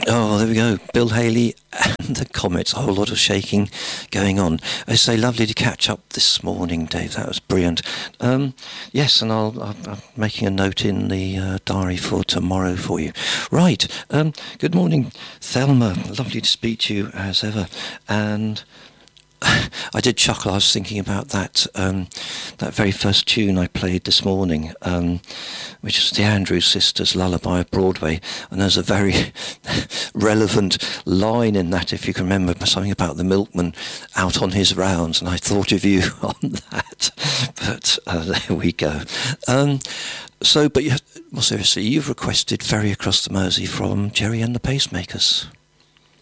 Oh, there we go. Bill Haley and the Comets. A whole lot of shaking going on. I say, lovely to catch up this morning, Dave. That was brilliant. Yes, and I'm making a note in the diary for tomorrow for you. Right. Good morning, Thelma. Lovely to speak to you as ever. And I did chuckle. I was thinking about that very first tune I played this morning, which is the Andrews Sisters' Lullaby of Broadway, and there's a very relevant line in that, if you can remember, something about the milkman out on his rounds, and I thought of you on that. But there we go. Seriously, you've requested Ferry Across the Mersey from Jerry and the Pacemakers.